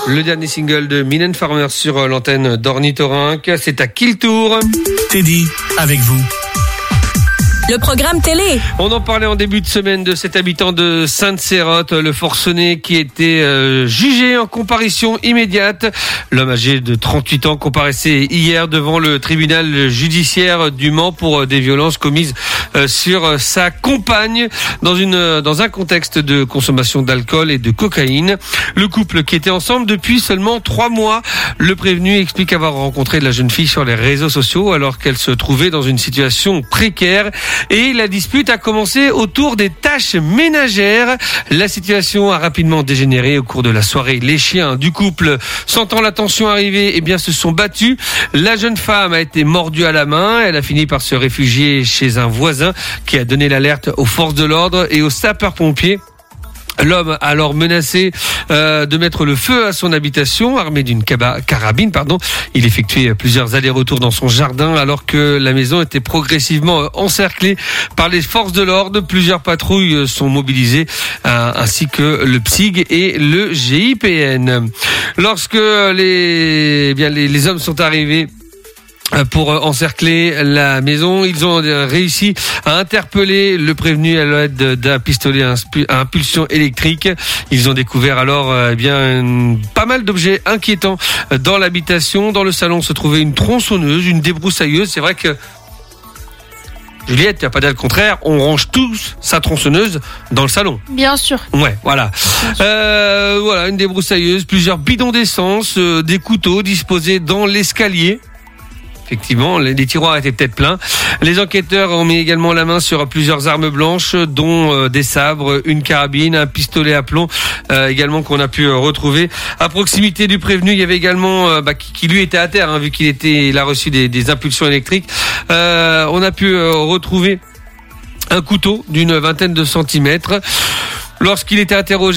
Le dernier single de Mylène Farmer sur l'antenne d'Ornithorynque, c'est à qui le tour ? Teddy, avec vous. Le programme télé. On en parlait en début de semaine de cet habitant de Sainte-Cérotte, le forcené qui était jugé en comparution immédiate. L'homme âgé de 38 ans comparaissait hier devant le tribunal judiciaire du Mans pour des violences commises sur sa compagne dans un contexte de consommation d'alcool et de cocaïne. Le couple qui était ensemble depuis seulement 3 mois. Le prévenu explique avoir rencontré la jeune fille sur les réseaux sociaux alors qu'elle se trouvait dans une situation précaire. Et la dispute a commencé autour des tâches ménagères. La situation a rapidement dégénéré au cours de la soirée. Les chiens du couple, sentant la tension arriver, se sont battus. La jeune femme a été mordue à la main. Elle a fini par se réfugier chez un voisin qui a donné l'alerte aux forces de l'ordre et aux sapeurs-pompiers. L'homme a alors menacé de mettre le feu à son habitation, armé d'une carabine. Il effectuait plusieurs allers-retours dans son jardin alors que la maison était progressivement encerclée par les forces de l'ordre. Plusieurs patrouilles sont mobilisées, ainsi que le PSIG et le GIPN. Lorsque les hommes sont arrivés pour encercler la maison, ils ont réussi à interpeller le prévenu à l'aide d'un pistolet à impulsion électrique. Ils ont découvert alors pas mal d'objets inquiétants dans l'habitation. Dans le salon se trouvait une tronçonneuse, une débroussailleuse. C'est vrai que Juliette, tu vas pas dire le contraire, on range tous sa tronçonneuse dans le salon. Bien sûr. Ouais, voilà. Voilà, une débroussailleuse, plusieurs bidons d'essence, des couteaux disposés dans l'escalier. Effectivement, les tiroirs étaient peut-être pleins. Les enquêteurs ont mis également la main sur plusieurs armes blanches, dont des sabres, une carabine, un pistolet à plomb, également qu'on a pu retrouver. À proximité du prévenu, il y avait également qui lui était à terre, vu qu'il a reçu des impulsions électriques. On a pu retrouver un couteau d'une 20aine de centimètres. Lorsqu'il était interrogé